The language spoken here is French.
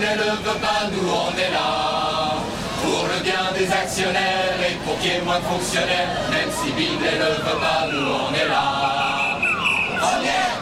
ne le veut pas, nous on est là. Pour le bien des actionnaires et pour qu'il y ait moins de fonctionnaires, même si Bill ne le veut pas, nous on est là. Première